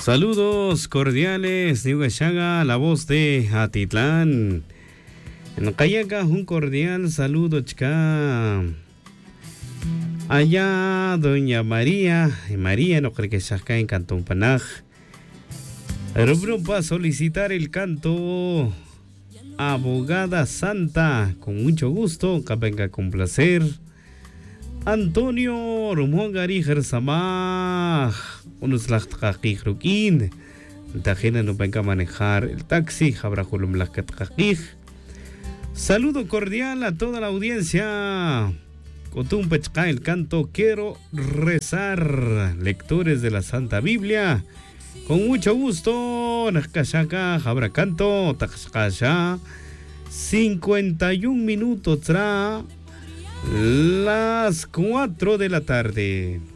Saludos cordiales, Niugashaga, la voz de Atitlán. En Cayaca, un cordial saludo, chica. Allá, doña María, no creo que se acá en Cantón Panaj. Rubro para solicitar el canto Abogada Santa, con mucho gusto, que venga con placer. Antonio Rumongari Gersamaj, unos lachtakakikrukin. Tajena no venga a manejar el taxi, Jabrajulum Lakatkakik. Saludo cordial a toda la audiencia. Cotumpechka el canto Quiero rezar, lectores de la Santa Biblia. Con mucho gusto, Nakashaka, Jabra canto, Takashka, 51 minutos tra las 4 de la tarde.